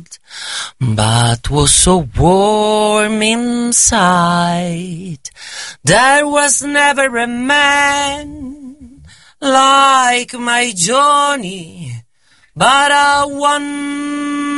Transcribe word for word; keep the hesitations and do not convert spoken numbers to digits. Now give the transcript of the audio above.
but was so warm inside. There was never a man like my Johnny, but a one